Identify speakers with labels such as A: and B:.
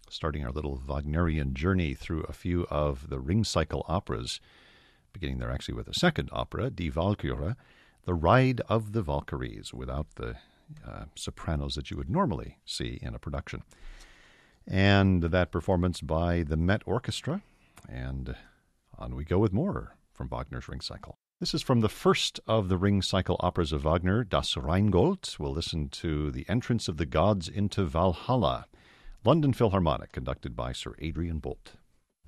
A: starting our little Wagnerian journey through a few of the Ring Cycle operas, beginning there actually with a second opera, Die Walküre, The Ride of the Valkyries, without the sopranos that you would normally see in a production. And that performance by the Met Orchestra, and on we go with more from Wagner's Ring Cycle. This is from the first of the Ring Cycle operas of Wagner, Das Rheingold. We'll listen to The Entrance of the Gods into Valhalla, London Philharmonic, conducted by Sir Adrian Boult.